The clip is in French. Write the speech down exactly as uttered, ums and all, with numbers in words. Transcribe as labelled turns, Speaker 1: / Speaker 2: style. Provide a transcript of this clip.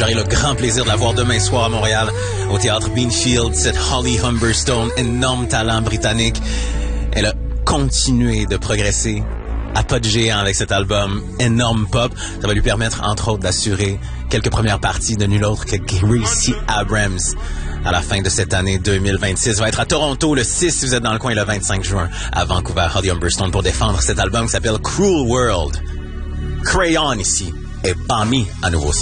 Speaker 1: J'aurai le grand plaisir de la voir demain soir à Montréal, au Théâtre Beanfield, cette Holly Humberstone, énorme talent britannique. Elle a continué de progresser à pas de géant avec cet album énorme pop. Ça va lui permettre, entre autres, d'assurer quelques premières parties de nul autre que Gracie Abrams à la fin de cette année deux mille vingt-six. Va être à Toronto le six si vous êtes dans le coin, le vingt-cinq juin à Vancouver, Holly Humberstone, pour défendre cet album qui s'appelle Cruel World. Crayon ici et Bami à nouveau.